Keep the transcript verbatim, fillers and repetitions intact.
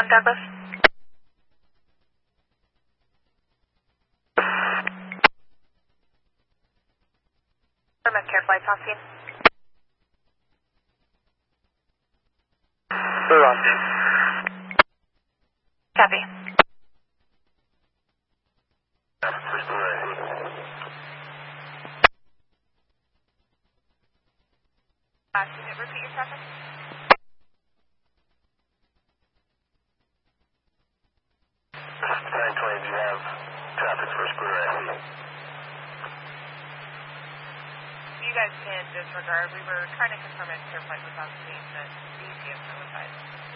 one Douglas. Care flight talking. We're on dude. Copy. Uh, can you repeat your traffic? nine twenty, do you have traffic for Spur I C? You guys can disregard. We were trying to confirm if your flight was on scene, but the E T S notified.